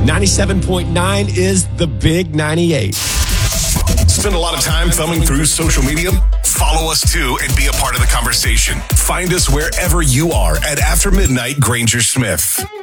97.9 is the Big 98. Spend a lot of time thumbing through social media? Follow us too and be a part of the conversation. Find us wherever you are at After Midnight Granger Smith.